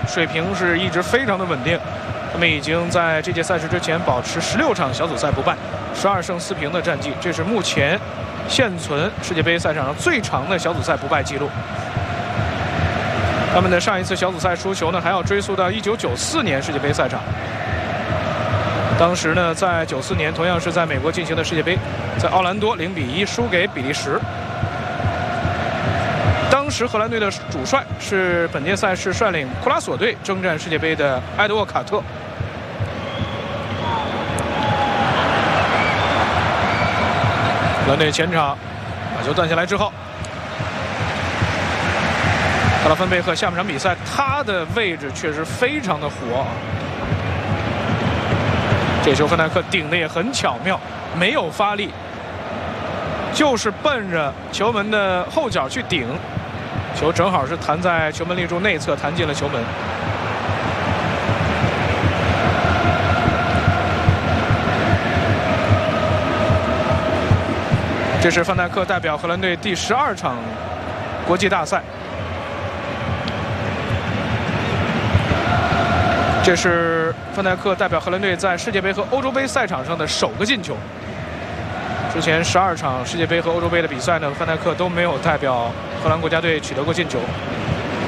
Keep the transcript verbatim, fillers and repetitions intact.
水平是一直非常的稳定。他们已经在这届赛事之前保持十六场小组赛不败，十二胜四平的战绩，这是目前现存世界杯赛场上最长的小组赛不败记录。他们的上一次小组赛输球呢，还要追溯到一九九四年世界杯赛场。当时呢，在九四年同样是在美国进行的世界杯，在奥兰多零比一输给比利时。当时荷兰队的主帅是本届赛事率领库拉索队征战世界杯的埃德沃卡特。荷兰队前场把球断下来之后，特拉芬贝克下半场比赛他的位置确实非常的活。这球范戴克顶的也很巧妙，没有发力，就是奔着球门的后脚去顶，球正好是弹在球门立柱内侧，弹进了球门。这是范戴克代表荷兰队第十二场国际大赛。这是范戴克代表荷兰队在世界杯和欧洲杯赛场上的首个进球。之前十二场世界杯和欧洲杯的比赛呢，范戴克都没有代表荷兰国家队取得过进球。